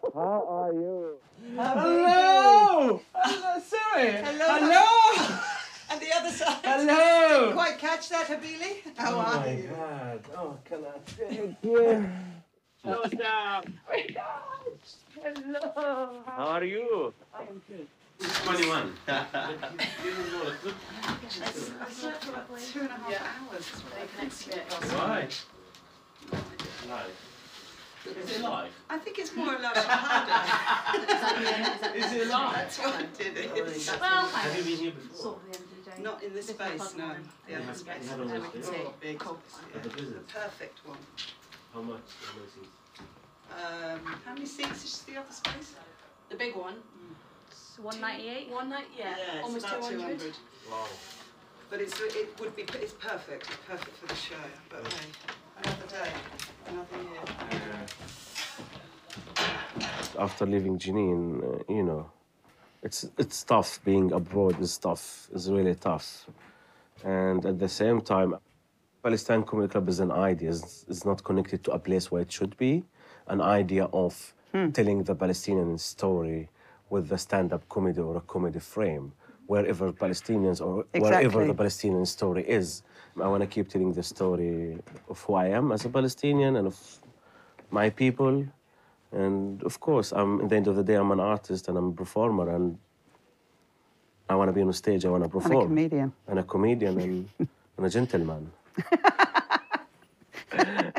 How are you? Hello! Hello, sorry. Hello! And the other side. Hello! Didn't quite catch that, Habili. How are you? Oh, my God. Oh, can I take you? Hello, Sam. Hello. How are you? I am good. 21. I slept for about 2.5 hours. Why? Live. Is it live? I think it's more like harder. Is it live? That's what I did it. Well, Have you been here before? sort of the end of the day. Not in this space, no. The other You space. had all There this we can space? see. Oh, big. Cool. At the The business? perfect one. How much? How many seats? How many seats is the other space? The big one. It's 198. One night, yeah. it's Almost about 200. Wow. But it's perfect. It's perfect for the show. But hey, another day, another year. After leaving Jenin, you know, it's tough. Being abroad is tough. It's really tough. And at the same time, Palestine Comedy Club is an idea. It's not connected to a place where it should be. An idea of telling the Palestinian story with the stand-up comedy or a comedy frame, wherever Palestinians or wherever the Palestinian story is. I want to keep telling the story of who I am as a Palestinian and of my people. And of course, at the end of the day, I'm an artist and I'm a performer, and I want to be on stage. I want to perform. And a comedian. And a comedian and a gentleman.